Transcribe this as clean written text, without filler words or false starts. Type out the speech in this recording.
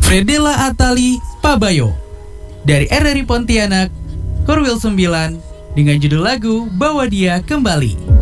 Fredella Atali Pabayo dari RRI Pontianak, Korwil 9 dengan judul lagu Bawa Dia Kembali.